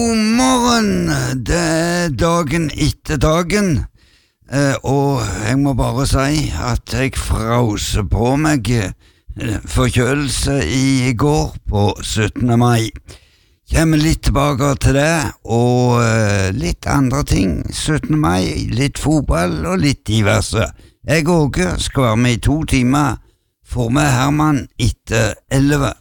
God morgen, det dagen etter dagen, og jeg må bare si at jeg frauser på meg forkjølelse i går på 17. mai. Kommer litt tilbake til det, og litt andre ting. 17. mai, litt fotball og litt diverse. Jeg og Åge skal være med i 2 timer, får med Herman etter 11.